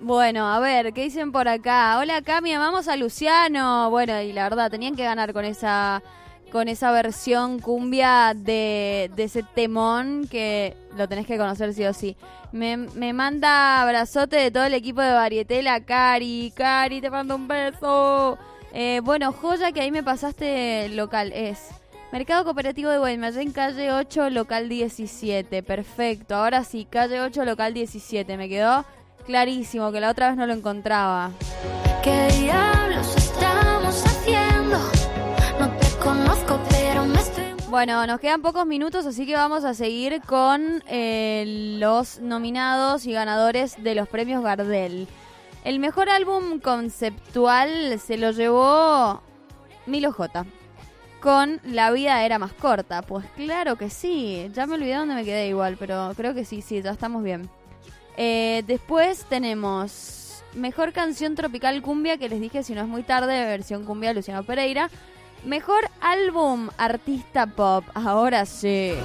Bueno, a ver, ¿qué dicen por acá? Hola Cami, amamos a Luciano. Bueno, y la verdad, tenían que ganar con esa versión cumbia de ese temón que lo tenés que conocer sí o sí. Me manda abrazote de todo el equipo de Varieté, la Cari. Cari, te mando un beso. Bueno, joya que ahí me pasaste local es Mercado Cooperativo de Guaymallén, calle 8, local 17. Perfecto, ahora sí, calle 8, local 17. Me quedó clarísimo, que la otra vez no lo encontraba. ¿Qué diablos estamos haciendo? No te conozco, pero me estoy... Bueno, nos quedan pocos minutos, así que vamos a seguir con los nominados y ganadores de los premios Gardel. El mejor álbum conceptual se lo llevó Milo J. Con La vida era más corta. Pues claro que sí, ya me olvidé dónde me quedé igual, pero creo que sí, ya estamos bien. Después tenemos Mejor canción tropical cumbia, que les dije si no es muy tarde, versión cumbia Luciano Pereira. Mejor álbum artista pop, ahora sí.